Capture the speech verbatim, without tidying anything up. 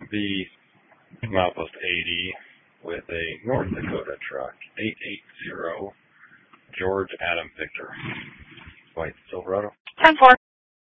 the Milepost eighty with a North Dakota truck, eight eight zero, George Adam Victor, White Silverado. ten four.